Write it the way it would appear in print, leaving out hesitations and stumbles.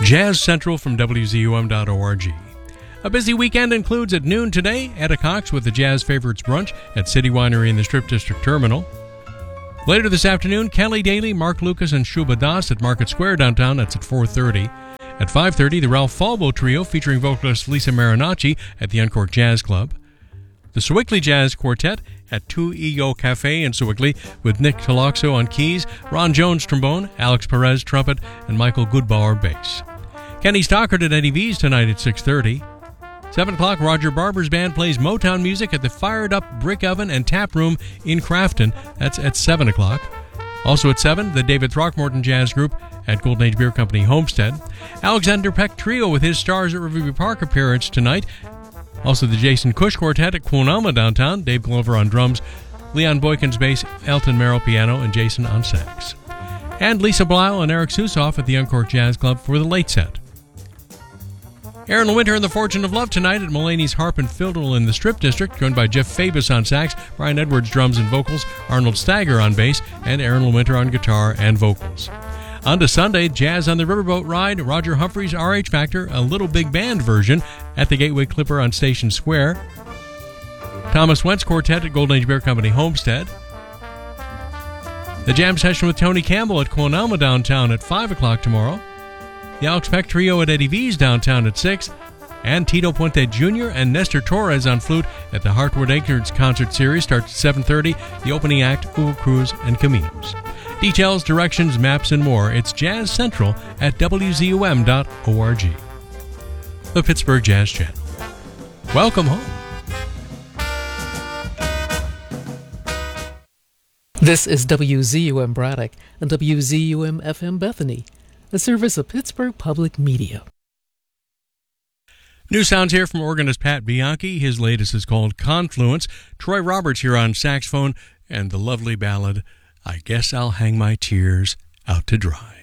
Jazz Central from WZUM.org. A busy weekend includes at noon today, Etta Cox with the Jazz Favorites Brunch at City Winery in the Strip District Terminal. Later this afternoon, Kelly Daly, Mark Lucas, and Shuba Das at Market Square downtown. That's at 4:30. At 5:30, the Ralph Falbo Trio featuring vocalist Lisa Marinacci at the Uncork Jazz Club. The Sewickley Jazz Quartet at 2 Ego Cafe in Sewickley with Nick Taloxo on keys, Ron Jones trombone, Alex Perez trumpet, and Michael Goodbauer bass. Kenny Stockard at Eddie V's tonight at 6:30. 7 o'clock, Roger Barber's band plays Motown music at the Fired Up Brick Oven and Tap Room in Crafton. That's at 7 o'clock. Also at 7, the David Throckmorton Jazz Group at Golden Age Beer Company, Homestead. Alexander Peck Trio with his Stars at Riverview Park appearance tonight. Also the Jason Cush Quartet at Quonama downtown, Dave Glover on drums, Leon Boykins bass, Elton Merrill piano, and Jason on sax. And Lisa Blyle and Eric Susoff at the Uncork Jazz Club for the late set. Aaron LeWinter and the Fortune of Love tonight at Mulaney's Harp and Fiddle in the Strip District, joined by Jeff Fabus on sax, Brian Edwards drums and vocals, Arnold Stagger on bass, and Aaron LeWinter on guitar and vocals. On to Sunday, Jazz on the Riverboat Ride, Roger Humphreys' RH Factor, a little big band version at the Gateway Clipper on Station Square. Thomas Wentz Quartet at Golden Age Beer Company, Homestead. The Jam Session with Tony Campbell at Quonama downtown at 5 o'clock tomorrow. The Alex Peck Trio at Eddie V's downtown at 6. And Tito Puente Jr. and Nestor Torres on flute at the Heartwood Acres concert series starts at 7:30. The opening act, Hugo Cruz and Caminos. Details, directions, maps, and more. It's Jazz Central at WZUM.org. The Pittsburgh Jazz Channel. Welcome home. This is WZUM Braddock and WZUM FM Bethany, a service of Pittsburgh Public Media. New sounds here from organist Pat Bianchi. His latest is called Confluence. Troy Roberts here on saxophone, and the lovely ballad, I Guess I'll Hang My Tears Out to Dry.